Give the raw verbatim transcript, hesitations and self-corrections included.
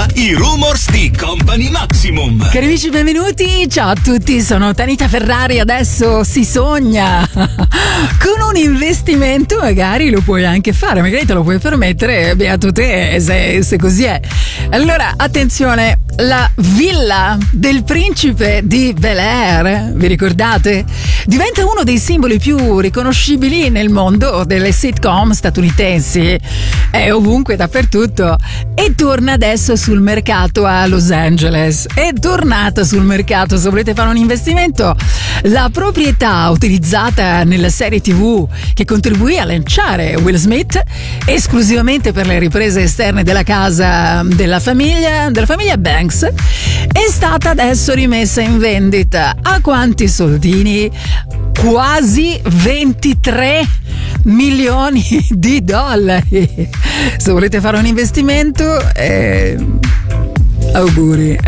i rumors di Company Maximum. Cari amici, benvenuti. Ciao a tutti, sono Tanita Ferrari. Adesso si sogna con un investimento, magari lo puoi anche fare, magari te lo puoi permettere, beato te se, se così è. Allora, attenzione, la villa del principe di Bel-Air, vi ricordate? Diventa uno dei simboli più riconoscibili nel mondo delle sitcom statunitensi, è ovunque, dappertutto, e torna adesso sul mercato a Los Angeles. È tornata sul mercato. Se volete fare un investimento, la proprietà utilizzata nella serie tivù che contribuì a lanciare Will Smith esclusivamente per le riprese esterne della casa della famiglia della famiglia Banks è stata adesso rimessa in vendita. A quanti soldini? Quasi ventitré milioni di dollari. Se volete fare un investimento, eh, auguri.